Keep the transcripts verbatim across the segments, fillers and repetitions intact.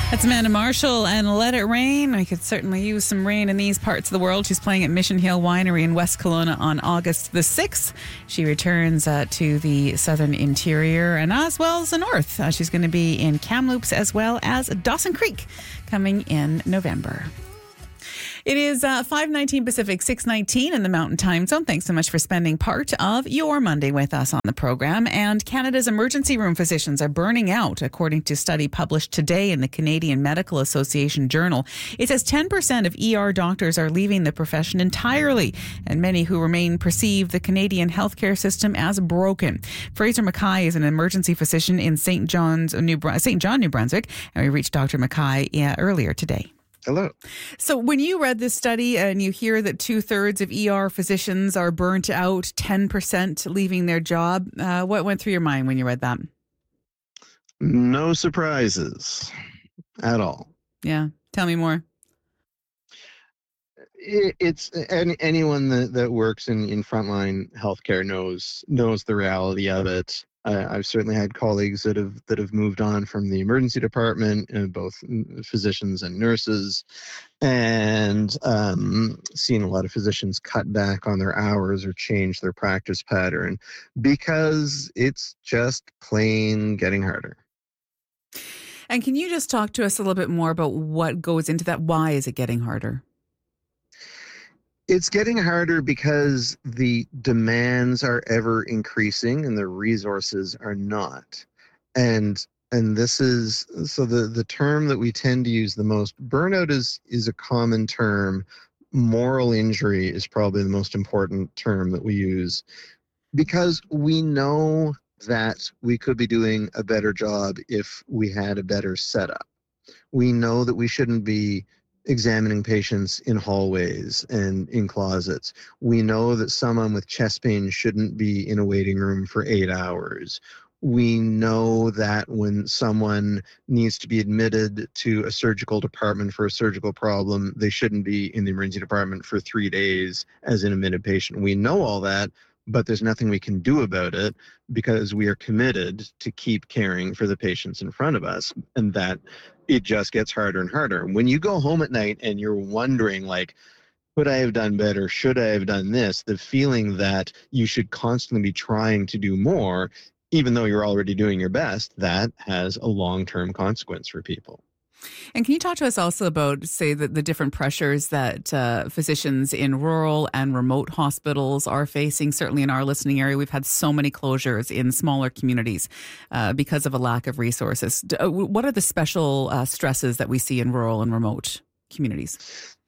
That's Amanda Marshall and Let It Rain. I could certainly use some rain in these parts of the world. She's playing at Mission Hill Winery in West Kelowna on August the sixth. She returns uh, to the southern interior and as well as the north. Uh, she's going to be in Kamloops as well as Dawson Creek coming in November. It is uh, five nineteen Pacific, six nineteen in the Mountain Time Zone. Thanks so much for spending part of your Monday with us on the program. And Canada's emergency room physicians are burning out, according to a study published today in the Canadian Medical Association Journal. It says ten percent of E R doctors are leaving the profession entirely, and many who remain perceive the Canadian healthcare system as broken. Fraser Mackay is an emergency physician in Saint John's, New Bru- Saint John, New Brunswick, and we reached Doctor Mackay uh, earlier today. Hello. So when you read this study and you hear that two-thirds of E R physicians are burnt out, ten percent leaving their job, uh, what went through your mind when you read that? No surprises at all. Yeah. Tell me more. It, it's any, anyone that, that works in, in frontline healthcare knows knows the reality of it. Uh, I've certainly had colleagues that have that have moved on from the emergency department, uh, both physicians and nurses, and um, seen a lot of physicians cut back on their hours or change their practice pattern because it's just plain getting harder. And can you just talk to us a little bit more about what goes into that? Why is it getting harder? It's getting harder because the demands are ever increasing and the resources are not. And and this is, so the, the term that we tend to use the most, burnout is, is a common term. Moral injury is probably the most important term that we use because we know that we could be doing a better job if we had a better setup. We know that we shouldn't be examining patients in hallways and in closets. We know that someone with chest pain shouldn't be in a waiting room for eight hours. We know that when someone needs to be admitted to a surgical department for a surgical problem, they shouldn't be in the emergency department for three days as an admitted patient. We know all that, but there's nothing we can do about it because we are committed to keep caring for the patients in front of us, and that it just gets harder and harder. When you go home at night and you're wondering, like, could I have done better? Should I have done this? The feeling that you should constantly be trying to do more, even though you're already doing your best, that has a long-term consequence for people. And can you talk to us also about, say, the, the different pressures that uh, physicians in rural and remote hospitals are facing? Certainly in our listening area, we've had so many closures in smaller communities uh, because of a lack of resources. What are the special uh, stresses that we see in rural and remote communities?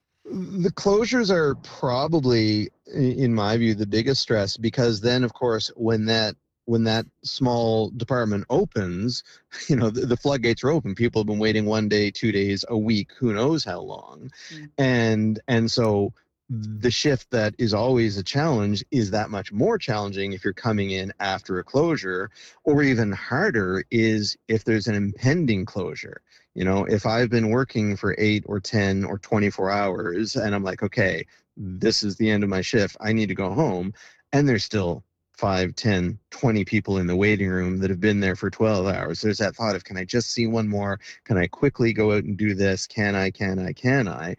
The closures are probably, in my view, the biggest stress because then, of course, when that when that small department opens, you know, the, the floodgates are open. People have been waiting one day, two days, a week, who knows how long. Mm. And and so the shift that is always a challenge is that much more challenging if you're coming in after a closure, or even harder is if there's an impending closure. You know, if I've been working for eight or ten or twenty-four hours and I'm like, okay, this is the end of my shift, I need to go home, and there's still five, ten, twenty people in the waiting room that have been there for twelve hours. There's that thought of, can I just see one more? Can I quickly go out and do this? Can I, can I, can I?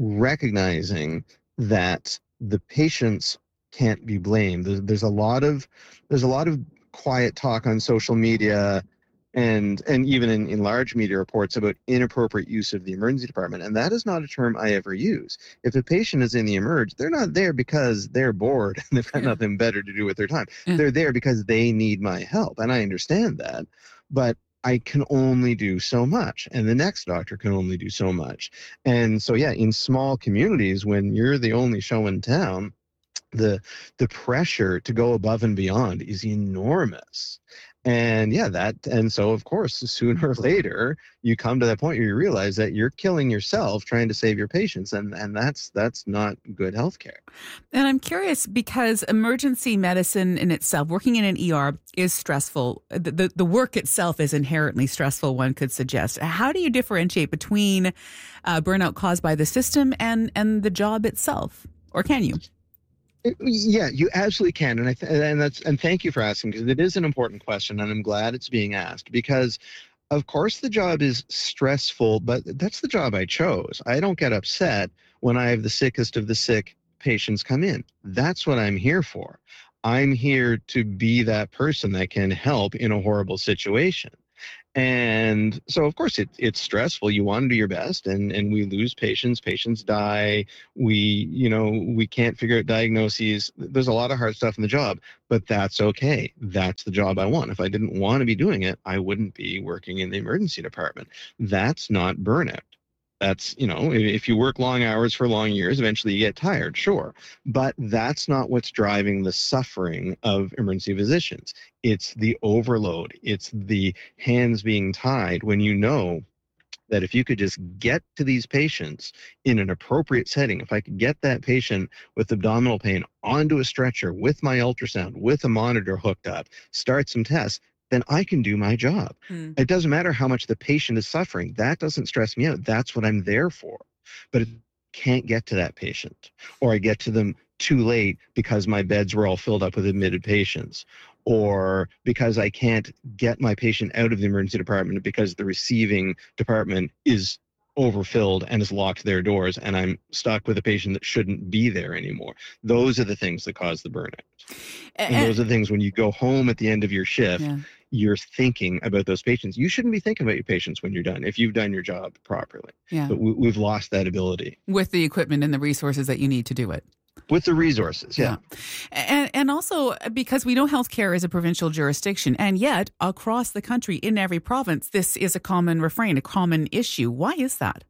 Recognizing that the patients can't be blamed. There's, there's a lot of, there's a lot of quiet talk on social media and and even in, in large media reports about inappropriate use of the emergency department. And that is not a term I ever use. If a patient is in the emerge, they're not there because they're bored and they've got yeah. nothing better to do with their time. Yeah. They're there because they need my help. And I understand that. But I can only do so much, and the next doctor can only do so much. And so, yeah, in small communities, when you're the only show in town, the the pressure to go above and beyond is enormous. And yeah, that, and so of course, sooner or later, you come to that point where you realize that you're killing yourself trying to save your patients, and, and that's that's not good healthcare. And I'm curious because emergency medicine in itself, working in an E R, is stressful. The, the, the work itself is inherently stressful, one could suggest. How do you differentiate between uh, burnout caused by the system and, and the job itself? Or can you? Yeah, you absolutely can, and I th- and that's and thank you for asking, because it is an important question, and I'm glad it's being asked, because Of course, the job is stressful, but that's the job I chose. I don't get upset when I have the sickest of the sick patients come in. That's what I'm here for. I'm here to be that person that can help in a horrible situation. And so, of course, it, it's stressful. You want to do your best, and, and we lose patients. Patients die. We, you know, we can't figure out diagnoses. There's a lot of hard stuff in the job, but that's okay. That's the job I want. If I didn't want to be doing it, I wouldn't be working in the emergency department. That's not burnout. That's, you know, if you work long hours for long years, eventually you get tired, sure. But that's not what's driving the suffering of emergency physicians. It's the overload. It's the hands being tied when you know that if you could just get to these patients in an appropriate setting, if I could get that patient with abdominal pain onto a stretcher with my ultrasound, with a monitor hooked up, start some tests, then I can do my job. Hmm. It doesn't matter how much the patient is suffering. That doesn't stress me out. That's what I'm there for. But it can't get to that patient, or I get to them too late because my beds were all filled up with admitted patients, or because I can't get my patient out of the emergency department because the receiving department is overfilled and has locked their doors, and I'm stuck with a patient that shouldn't be there anymore. Those are the things that cause the burnout. And, and those are the things when you go home at the end of your shift, yeah. You're thinking about those patients. You shouldn't be thinking about your patients when you're done, if you've done your job properly. Yeah. But we, we've lost that ability. With the equipment and the resources that you need to do it. With the resources, yeah. yeah. And, and also because we know healthcare is a provincial jurisdiction, and yet across the country, in every province, this is a common refrain, a common issue. Why is that?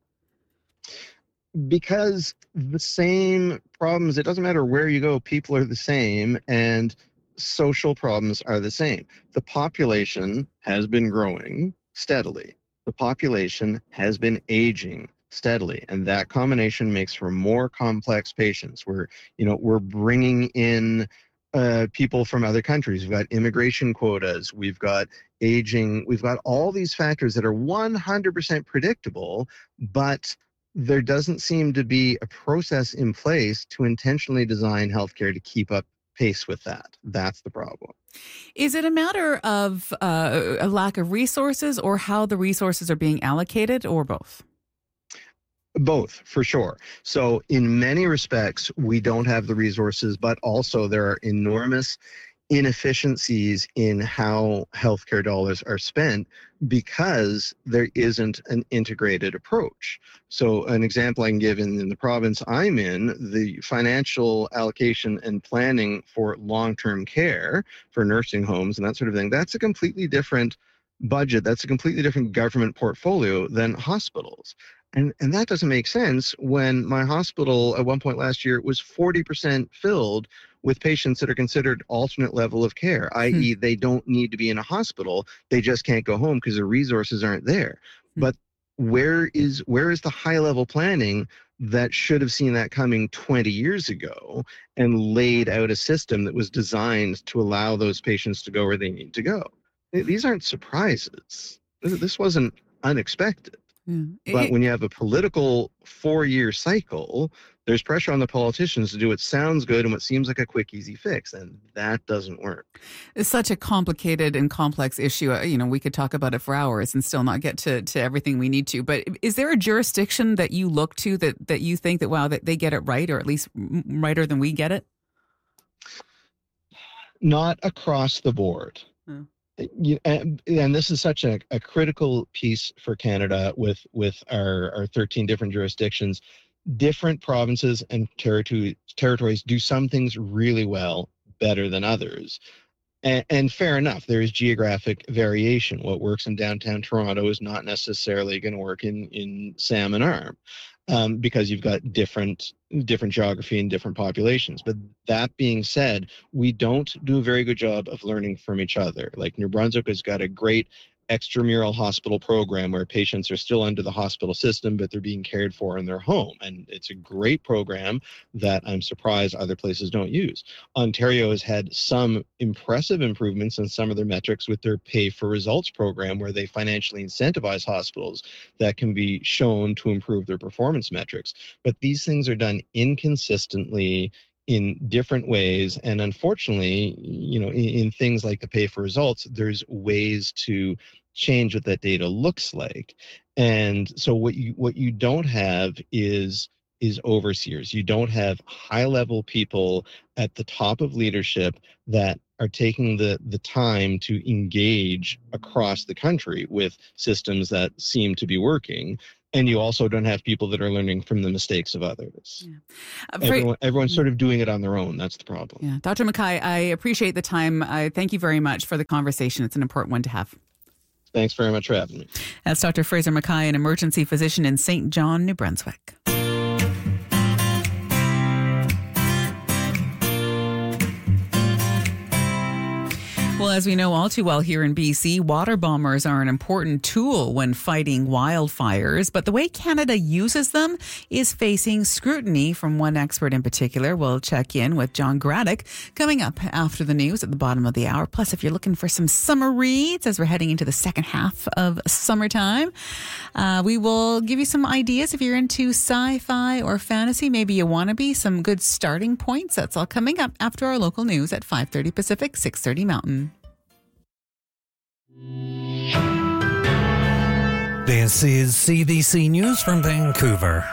Because the same problems, it doesn't matter where you go, people are the same, and social problems are the same. The population has been growing steadily. The population has been aging steadily, and that combination makes for more complex patients. We're, you know, we're bringing in uh, people from other countries. We've got immigration quotas. We've got aging. We've got all these factors that are one hundred percent predictable, but there doesn't seem to be a process in place to intentionally design healthcare to keep up pace with that. That's the problem. Is it a matter of uh, a lack of resources, or how the resources are being allocated, or both? Both, for sure. So in many respects, we don't have the resources, but also there are enormous inefficiencies in how healthcare dollars are spent because there isn't an integrated approach. So an example I can give in, in the province I'm in, the financial allocation and planning for long-term care for nursing homes and that sort of thing, that's a completely different budget. That's a completely different government portfolio than hospitals. And, and that doesn't make sense when my hospital at one point last year was forty percent filled with patients that are considered alternate level of care, that is they don't need to be in a hospital. They just can't go home because the resources aren't there. Hmm. But where is where is the high level planning that should have seen that coming twenty years ago and laid out a system that was designed to allow those patients to go where they need to go? These aren't surprises. This wasn't unexpected. Yeah. But when you have a political four-year cycle, there's pressure on the politicians to do what sounds good and what seems like a quick, easy fix, and that doesn't work. It's such a complicated and complex issue. You know, we could talk about it for hours and still not get to, to everything we need to. But is there a jurisdiction that you look to that, that you think that, wow, that they get it right, or at least righter than we get it? Not across the board. Hmm. You, and, and this is such a, a critical piece for Canada with, with our, our thirteen different jurisdictions. Different provinces and territory, territories do some things really well, better than others. And, and fair enough, there is geographic variation. What works in downtown Toronto is not necessarily going to work in, in Salmon Arm. Um, because you've got different different geography and different populations. But that being said, we don't do a very good job of learning from each other. Like New Brunswick has got a great extramural hospital program where patients are still under the hospital system, but they're being cared for in their home. And it's a great program that I'm surprised other places don't use. Ontario has had some impressive improvements in some of their metrics with their pay for results program, where they financially incentivize hospitals that can be shown to improve their performance metrics. But these things are done inconsistently in different ways. And unfortunately, you know, in, in things like the pay for results, there's ways to change what that data looks like. And so what you what you don't have is is overseers. You don't have high-level people at the top of leadership that are taking the, the time to engage across the country with systems that seem to be working. And you also don't have people that are learning from the mistakes of others. Yeah. Uh, for, Everyone, everyone's sort of doing it on their own. That's the problem. Yeah. Doctor Mackay, I appreciate the time. I thank you very much for the conversation. It's an important one to have. Thanks very much for having me. That's Doctor Fraser Mackay, an emergency physician in Saint John, New Brunswick. Well, as we know all too well here in B C, water bombers are an important tool when fighting wildfires. But the way Canada uses them is facing scrutiny from one expert in particular. We'll check in with John Graddick coming up after the news at the bottom of the hour. Plus, if you're looking for some summer reads as we're heading into the second half of summertime, uh, we will give you some ideas if you're into sci-fi or fantasy. Maybe you want to be some good starting points. That's all coming up after our local news at five thirty Pacific, six thirty Mountain. This is C B C News from Vancouver.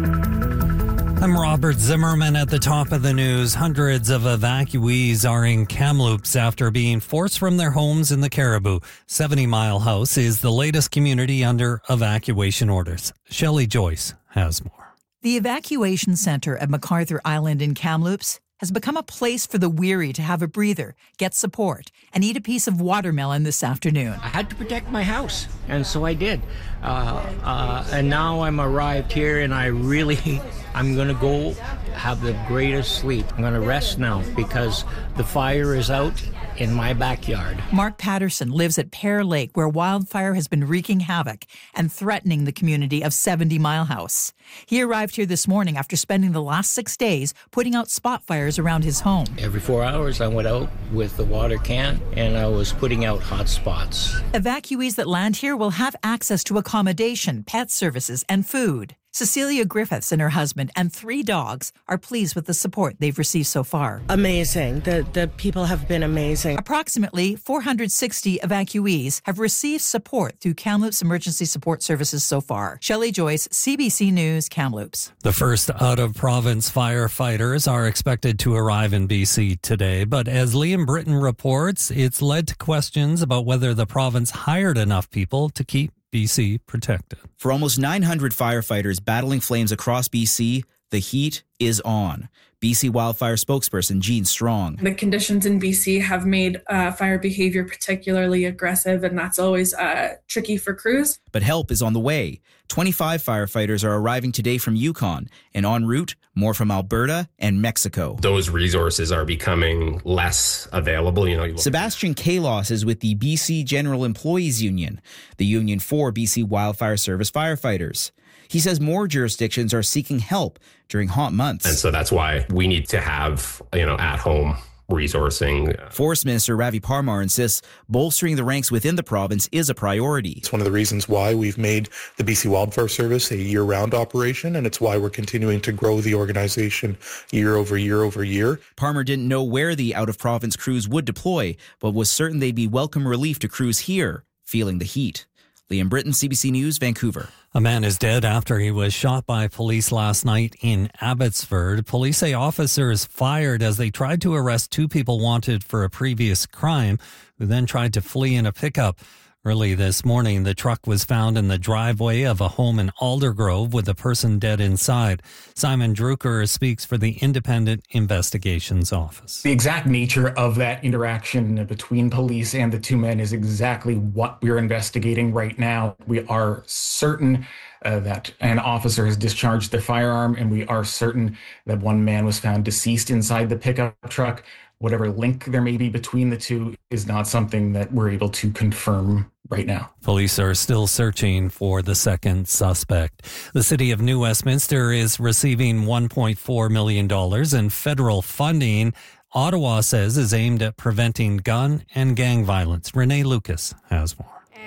I'm Robert Zimmerman at the top of the news. Hundreds of evacuees are in Kamloops after being forced from their homes in the Caribou. seventy Mile House is the latest community under evacuation orders. Shelley Joyce has more. The evacuation centre at MacArthur Island in Kamloops has become a place for the weary to have a breather, get support, and eat a piece of watermelon this afternoon. I had to protect my house, and so I did. Uh, uh, and now I'm arrived here, and I really, I'm going to go have the greatest sleep. I'm going to rest now because the fire is out in my backyard. Mark Patterson lives at Pear Lake, where wildfire has been wreaking havoc and threatening the community of seventy Mile House. He arrived here this morning after spending the last six days putting out spot fires around his home. Every four hours I went out with the water can and I was putting out hot spots. Evacuees that land here will have access to accommodation, pet services, and food. Cecilia Griffiths and her husband and three dogs are pleased with the support they've received so far. Amazing. The the people have been amazing. Approximately four hundred sixty evacuees have received support through Kamloops Emergency Support Services so far. Shelley Joyce, C B C News, Kamloops. The first out-of-province firefighters are expected to arrive in B C today, but as Liam Britton reports, it's led to questions about whether the province hired enough people to keep B C protected. For almost nine hundred firefighters battling flames across B C, the heat is on. B C wildfire spokesperson Jean Strong. The conditions in B C have made uh, fire behavior particularly aggressive, and that's always uh, tricky for crews. But help is on the way. twenty-five firefighters are arriving today from Yukon, and en route, more from Alberta and Mexico. Those resources are becoming less available. You know, you Sebastian Kalos is with the B C General Employees Union, the union for B C Wildfire Service firefighters. He says more jurisdictions are seeking help during hot months. And so that's why we need to have, you know, at-home resourcing. Forest Minister Ravi Parmar insists bolstering the ranks within the province is a priority. It's one of the reasons why we've made the B C Wildfire Service a year-round operation, and it's why we're continuing to grow the organization year over year over year. Parmar didn't know where the out-of-province crews would deploy, but was certain they'd be welcome relief to crews here, feeling the heat. Liam Britton, C B C News, Vancouver. A man is dead after he was shot by police last night in Abbotsford. Police say officers fired as they tried to arrest two people wanted for a previous crime, who then tried to flee in a pickup. Early this morning, the truck was found in the driveway of a home in Aldergrove with a person dead inside. Simon Drucker speaks for the Independent Investigations Office. The exact nature of that interaction between police and the two men is exactly what we're investigating right now. We are certain uh, that an officer has discharged their firearm, and we are certain that one man was found deceased inside the pickup truck. Whatever link there may be between the two is not something that we're able to confirm right now. Police are still searching for the second suspect. The city of New Westminster is receiving one point four million dollars in federal funding Ottawa says is aimed at preventing gun and gang violence. Renee Lucas has more.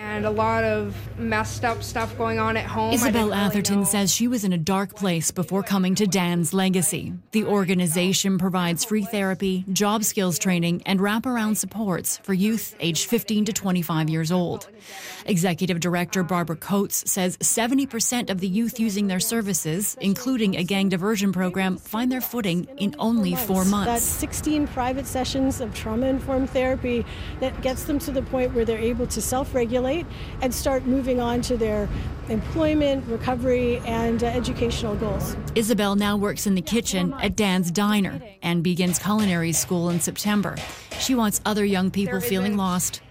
and a lot of messed up stuff going on at home. Isabel Atherton says she was in a dark place before coming to Dan's Legacy. The organization provides free therapy, job skills training, and wraparound supports for youth aged fifteen to twenty-five years old. Executive Director Barbara Coates says seventy percent of the youth using their services, including a gang diversion program, find their footing in only four months. That's sixteen private sessions of trauma-informed therapy that gets them to the point where they're able to self-regulate and start moving on to their employment, recovery, and uh, educational goals. Isabel now works in the kitchen at Dan's Diner and begins culinary school in September. She wants other young people feeling lost